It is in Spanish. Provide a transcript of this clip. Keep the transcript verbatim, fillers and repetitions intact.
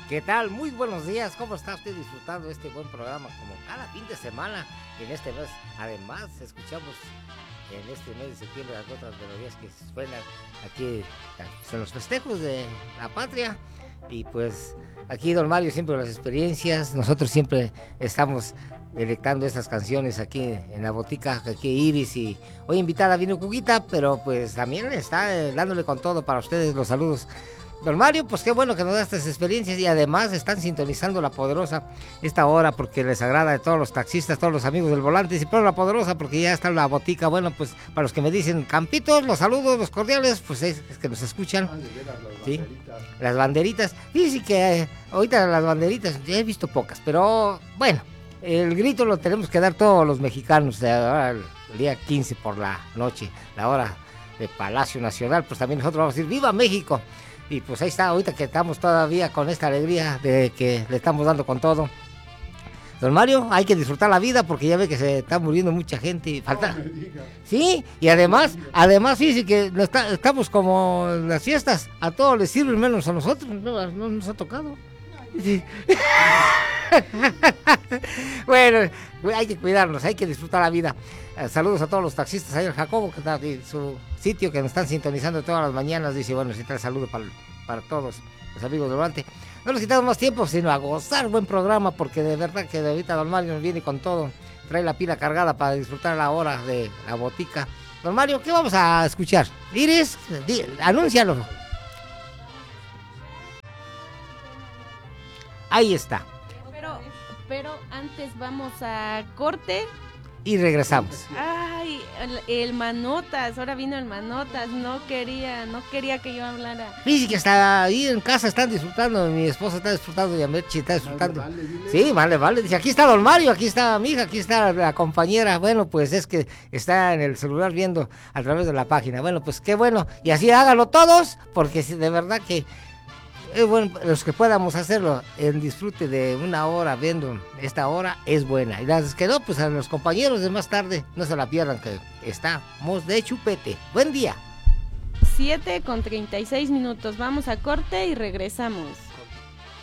¿Qué tal? Muy buenos días. ¿Cómo está usted disfrutando de este buen programa? Como cada fin de semana en este mes. Además, escuchamos en este mes de septiembre las otras melodías que suenan aquí en los festejos de la patria. Y pues aquí don Mario siempre las experiencias. Nosotros siempre estamos delectando estas canciones aquí en la botica, aquí Iris, y hoy invitada vino Cuquita, pero pues también está eh, dándole con todo para ustedes los saludos. Don Mario, pues qué bueno que nos da estas experiencias y además están sintonizando La Poderosa esta hora porque les agrada de todos los taxistas, todos los amigos del volante, y pero La Poderosa porque ya está en la botica. Bueno, pues para los que me dicen Campitos, los saludos, los cordiales, pues es, es que nos escuchan. ¿Sí? Las banderitas. Fíjense que eh, ahorita las banderitas, ya he visto pocas, pero bueno, el grito lo tenemos que dar todos los mexicanos, de ahora el día quince por la noche, la hora de Palacio Nacional, pues también nosotros vamos a decir ¡Viva México! Y pues ahí está, ahorita que estamos todavía con esta alegría de que le estamos dando con todo. Don Mario, hay que disfrutar la vida porque ya ve que se está muriendo mucha gente y falta. No, sí, y además, además fíjese que está, estamos como en las fiestas, a todos les sirven menos a nosotros, no, no nos ha tocado. Sí. Bueno, hay que cuidarnos, hay que disfrutar la vida. Eh, saludos a todos los taxistas, ahí el Jacobo, que está en su sitio, que nos están sintonizando todas las mañanas. Dice, bueno, si trae saludo para, para todos los amigos del volante. No les quitamos más tiempo, sino a gozar buen programa, porque de verdad que de ahorita don Mario nos viene con todo. Trae la pila cargada para disfrutar la hora de la botica. Don Mario, ¿qué vamos a escuchar? Iris, di, anúncialo. Ahí está. Pero, pero antes vamos a corte. Y regresamos. Ay, el, el Manotas, ahora vino el Manotas, no quería, no quería que yo hablara. Fíjate que está ahí en casa, están disfrutando, mi esposa está disfrutando y Amechi está disfrutando. Vale, vale, sí, vale, vale. Dice, aquí está don Mario, aquí está mi hija, aquí está la compañera. Bueno, pues es que está en el celular viendo a través de la página. Bueno, pues qué bueno. Y así háganlo todos, porque de verdad que es bueno, los que podamos hacerlo, el disfrute de una hora viendo esta hora es buena. Y las que no, pues a los compañeros de más tarde, no se la pierdan, que estamos de chupete. Buen día. siete con treinta y seis minutos, vamos a corte y regresamos.